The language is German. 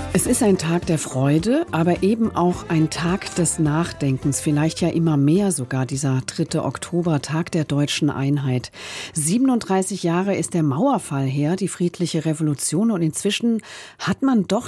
Es ist ein Tag der Freude, aber eben auch ein Tag des Nachdenkens, vielleicht ja immer mehr sogar, dieser 3. Oktober, Tag der deutschen Einheit. 37 Jahre ist der Mauerfall her, die friedliche Revolution, und inzwischen hat man doch